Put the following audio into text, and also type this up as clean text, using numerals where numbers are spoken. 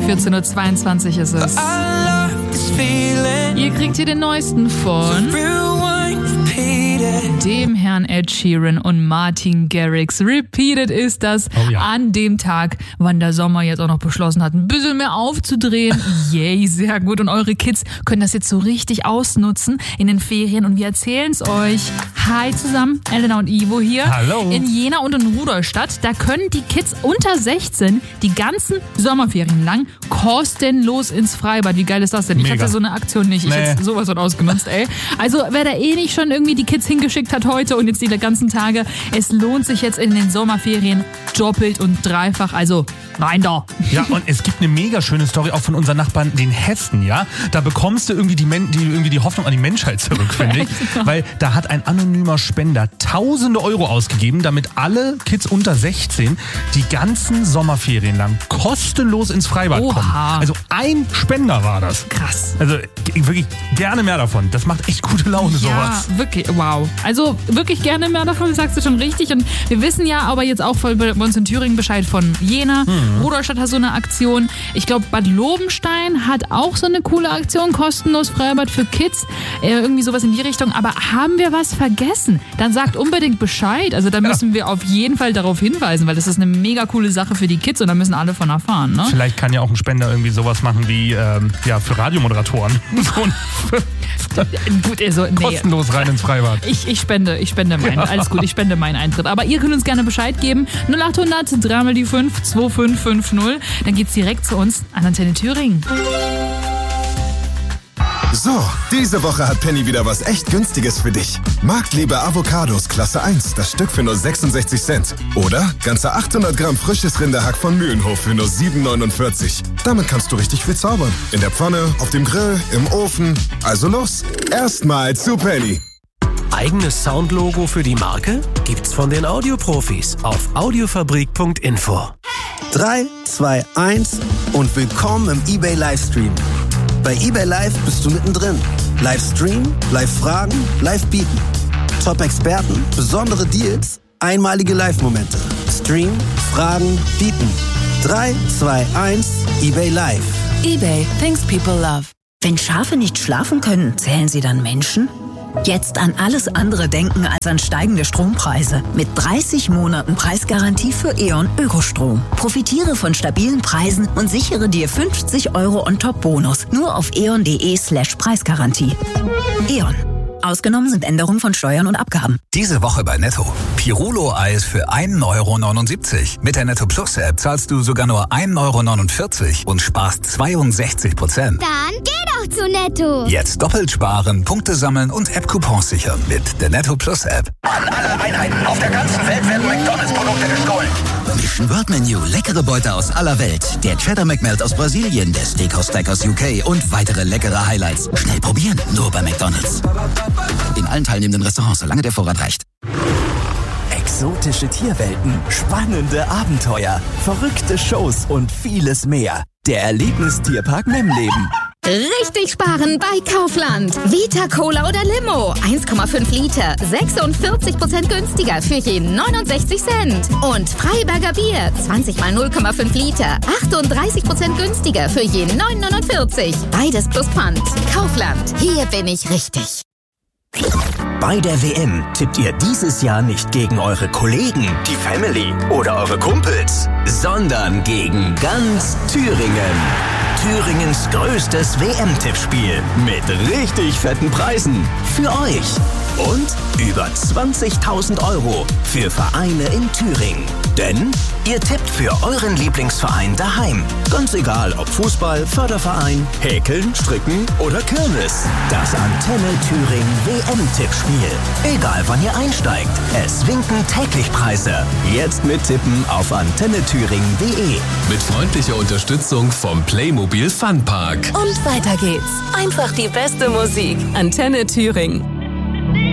14:22 ist es. Ihr kriegt hier den neuesten von dem Herrn Ed Sheeran und Martin Garrix. Repeated ist das an dem Tag, wann der Sommer jetzt auch noch beschlossen hat, ein bisschen mehr aufzudrehen. Yay, sehr gut. Und eure Kids können das jetzt so richtig ausnutzen in den Ferien und wir erzählen es euch. Hi zusammen, Elena und Ivo hier. Hallo. In Jena und in Rudolstadt, da können die Kids unter 16 die ganzen Sommerferien lang kostenlos ins Freibad. Wie geil ist das denn? Mega. Ich hatte so eine Aktion nicht. Ich hätte sowas von ausgenutzt, ey. Also wer da nicht schon irgendwie die Kids hingeschickt hat heute und jetzt die ganzen Tage, es lohnt sich jetzt in den Sommerferien doppelt und dreifach. Also rein da. Ja, und es gibt eine mega schöne Story auch von unseren Nachbarn, den Hessen, ja. Da bekommst du irgendwie die Hoffnung an die Menschheit zurück, finde ich. Weil da hat ein anonymer Spender tausende Euro ausgegeben, damit alle Kids unter 16 die ganzen Sommerferien lang kostenlos ins Freibad kommen. Also ein Spender war das. Krass. Also wirklich gerne mehr davon. Das macht echt gute Laune, sowas. Ja, wirklich, wow. Also wirklich gerne mehr davon, das sagst du schon richtig. Und wir wissen ja aber jetzt auch bei uns in Thüringen Bescheid von Jena. Rudolstadt hat so eine Aktion. Ich glaube, Bad Lobenstein hat auch so eine coole Aktion, kostenlos Freibad für Kids. Irgendwie sowas in die Richtung. Aber haben wir was vergessen? Dann sagt unbedingt Bescheid. Also da müssen wir auf jeden Fall darauf hinweisen, weil das ist eine mega coole Sache für die Kids und da müssen alle von erfahren. Ne? Vielleicht kann ja auch ein Spender irgendwie sowas machen wie für Radiomoderatoren. Gut, also, kostenlos rein ins Freibad. Ich spende meinen. Alles gut, ich spende meinen Eintritt. Aber ihr könnt uns gerne Bescheid geben. 0800 3x5 2550. Dann geht's direkt zu uns an Antenne Thüringen. So, diese Woche hat Penny wieder was echt Günstiges für dich. Marktliebe Avocados Klasse 1, das Stück für nur 66 Cent. Oder ganze 800 Gramm frisches Rinderhack von Mühlenhof für nur 7,49. Damit kannst du richtig viel zaubern. In der Pfanne, auf dem Grill, im Ofen. Also los, erstmal zu Penny. Eigenes Soundlogo für die Marke? Gibt's von den Audioprofis auf audiofabrik.info. 3, 2, 1 und willkommen im eBay Livestream. Bei eBay Live bist du mittendrin. Livestream, Live-Fragen, Live-Bieten. Top-Experten, besondere Deals, einmalige Live-Momente. Stream, Fragen, Bieten. 3, 2, 1, eBay Live. eBay, things people love. Wenn Schafe nicht schlafen können, zählen sie dann Menschen? Jetzt an alles andere denken als an steigende Strompreise. Mit 30 Monaten Preisgarantie für E.ON Ökostrom. Profitiere von stabilen Preisen und sichere dir 50 Euro on-top-Bonus. Nur auf eon.de/Preisgarantie. E.ON. Ausgenommen sind Änderungen von Steuern und Abgaben. Diese Woche bei Netto. Pirulo-Eis für 1,79 €. Mit der Netto Plus App zahlst du sogar nur 1,49 € und sparst 62%. Dann geh doch zu Netto. Jetzt doppelt sparen, Punkte sammeln und App-Coupons sichern mit der Netto Plus App. An alle Einheiten auf der ganzen Welt werden McDonalds-Produkte gestohlen. Mission World Menu, leckere Beute aus aller Welt. Der Cheddar McMelt aus Brasilien, der Steakhouse Stack aus UK und weitere leckere Highlights. Schnell probieren, nur bei McDonalds. In allen teilnehmenden Restaurants, solange der Vorrat reicht. Exotische Tierwelten, spannende Abenteuer, verrückte Shows und vieles mehr. Der Erlebnistierpark Memleben. Richtig sparen bei Kaufland. Vita Cola oder Limo. 1,5 Liter. 46% günstiger für je 69 Cent. Und Freiberger Bier. 20 mal 0,5 Liter. 38% günstiger für je 9,49. Beides plus Pfand. Kaufland. Hier bin ich richtig. Bei der WM tippt ihr dieses Jahr nicht gegen eure Kollegen, die Family oder eure Kumpels, sondern gegen ganz Thüringen. Thüringens größtes WM-Tippspiel mit richtig fetten Preisen für euch. Und über 20.000 € für Vereine in Thüringen. Denn ihr tippt für euren Lieblingsverein daheim. Ganz egal ob Fußball, Förderverein, Häkeln, Stricken oder Kirmes. Das Antenne Thüringen WM-Tippspiel. Egal wann ihr einsteigt, es winken täglich Preise. Jetzt mittippen auf antennethüringen.de. Mit freundlicher Unterstützung vom Playmobil Funpark. Und weiter geht's. Einfach die beste Musik. Antenne Thüringen.